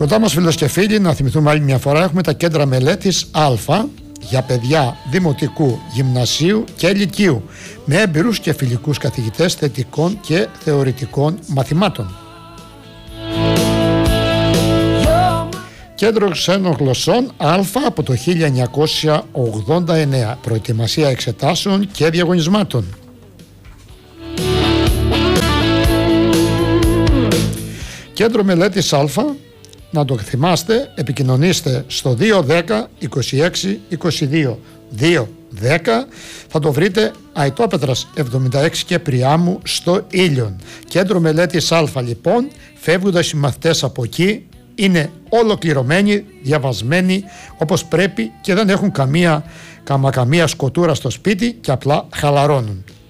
Κοντά μας, φίλες και φίλοι, να θυμηθούμε άλλη μια φορά, έχουμε τα κέντρα μελέτης Α για παιδιά δημοτικού, γυμνασίου και λυκείου με έμπειρους και φιλικούς καθηγητές θετικών και θεωρητικών μαθημάτων. Κέντρο Ξένων Γλωσσών Α από το 1989. Προετοιμασία εξετάσεων και διαγωνισμάτων. Κέντρο Μελέτης Α, να το θυμάστε, επικοινωνήστε στο 210 26 22 210. Θα το βρείτε Αητόπετρας 76 και Πριάμου στο Ήλιον. Κέντρο Μελέτης Α, λοιπόν, φεύγοντας οι μαθητές από εκεί είναι ολοκληρωμένοι, διαβασμένοι όπως πρέπει και δεν έχουν καμία σκοτούρα στο σπίτι και απλά χαλαρώνουν.